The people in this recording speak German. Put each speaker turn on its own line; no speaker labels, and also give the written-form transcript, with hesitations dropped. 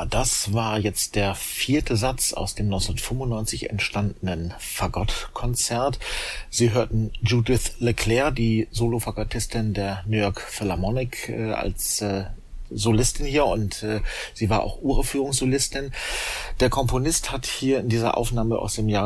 Ja, das war jetzt der vierte Satz aus dem 1995 entstandenen Fagottkonzert. Sie hörten Judith LeClair, die Solofagottistin der New York Philharmonic, als Solistin hier, und sie war auch Uraufführungssolistin. Der Komponist hat hier in dieser Aufnahme aus dem Jahr